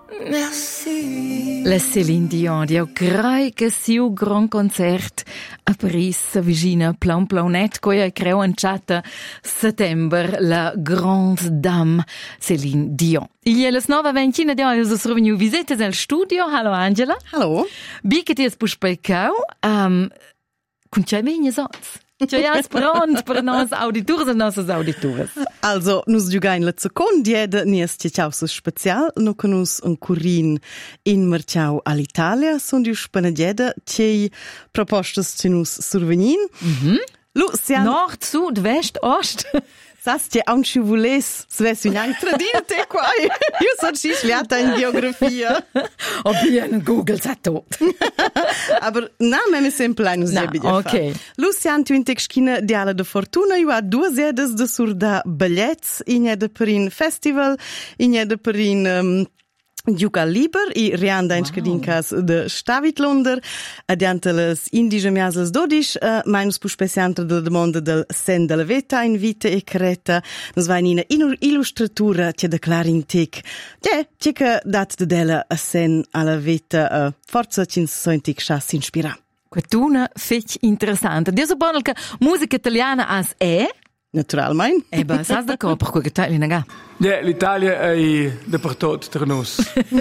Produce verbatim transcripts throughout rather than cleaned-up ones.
Merci. La Céline Dion, io credo che sia un gran concert a Paris, vicino Plan Planet, che creo in chat settembre, la grande dame Céline Dion. Il è le nove ventina di ore, sono venuti visite nel studio. Hallo Angela. Hallo. Wie geht es bei Specau? Um, Kun c'è bene Satz? C'è ja pronto per nos auditores e nostres auditores. Also, nus giugain la secondieda nies tjecausus special, no che nus un curin in marciau all'Italia, son diu spanadieda tjei propostas ci nus survenin. Mhm. Lu, sian... Nord, Sud, West, Ost. Sas tje aun ci vules, svesi un altra dinte quai. Io son ci sliata in geografia. O bien, Google sa tot. Aber na, me me sempre lai nus Na, jebi de ok. Lu, sian tu in texchina diala de fortuna, io ha due sedes de surda ballets, in de per in festival, in de per in... Um, Giuga liber i rianda in scadinkas de Stavitlunder adiante les indige miasles dodish uh, mainus pu speciantra de demanda del sen de la veta in vita e creta nos va in una illustratura che declara in tic che che che dat de della a sen alla veta uh, forza cin sointic chas inspira. Quatuna fetch interessante. Dio suppone che musica italiana as è? Naturalmein. E beh, sai da co per quel che tagli naga. Ja, l'Italia è dappertot tra nos.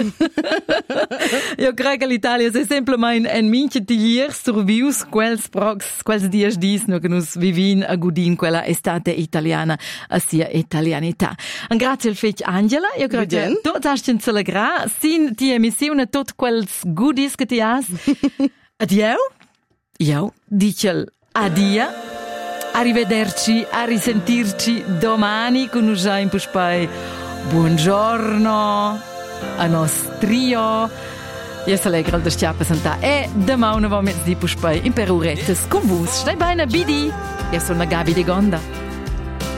Io credo che l'Italia è semplicemente un mince di ieri survius quels prox, quels dies dis no che nos vivin a gudin quella estate italiana a sia italianità. Un grazie al fetch Angela. Io credo che tot hast in celegra sin ti emissione tot quels goodies che ti has. Addio. Io dice addio. Arrivederci, a risentirci domani con un già in puspai. Buongiorno a nos trio. Io sono allegra da sciapa santa e domani va met di puspai in perurettes con vos. Stai bene, bidi. Io sono Gabi de Gonda.